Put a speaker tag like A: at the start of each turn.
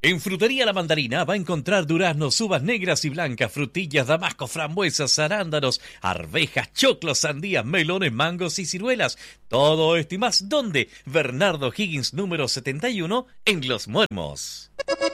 A: En Frutería La Mandarina va a encontrar duraznos, uvas negras y blancas, frutillas, damascos, frambuesas, arándanos, arvejas, choclos, sandías, melones, mangos y ciruelas. Todo esto y más, ¿dónde? Bernardo Higgins número 71 en Los Muermos.